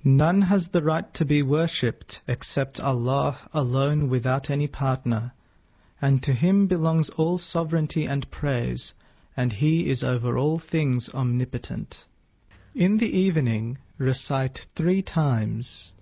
None has the right to be worshipped except Allah alone without any partner, and to Him belongs all sovereignty and praise, and He is over all things omnipotent. In the evening recite 3 times,